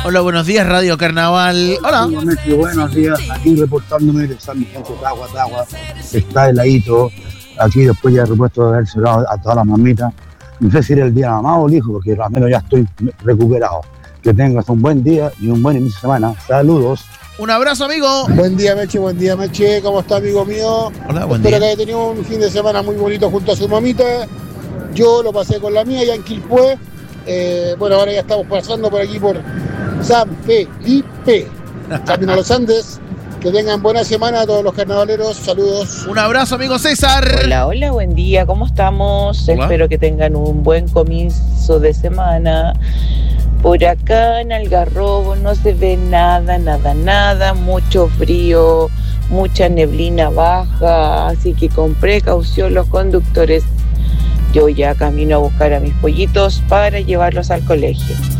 Hola, buenos días, Radio Carnaval. Hola. Buenos días, aquí reportándome de San Vicente Tagua, está heladito. Aquí después ya he repuesto de haber cerrado a todas las mamitas. No sé si era el día de la mamá o el hijo, porque al menos ya estoy recuperado. Que tengas un buen día y un buen inicio de semana. Saludos. Un abrazo, amigo. Buen día, Meche. ¿Cómo está, amigo mío? Hola, buen Espero día. que haya tenido un fin de semana muy bonito junto a su mamita. Yo lo pasé con la mía ya en Quilpué. Bueno, ahora ya estamos pasando por aquí por San Felipe, camino a los Andes. Que tengan buena semana a todos los carnavaleros. Saludos. Un abrazo, amigo César. Hola, buen día. ¿Cómo estamos? Hola. Espero que tengan un buen comienzo de semana. Por acá en Algarrobo no se ve nada, mucho frío, mucha neblina baja, así que con precaución los conductores. Yo ya camino a buscar a mis pollitos para llevarlos al colegio.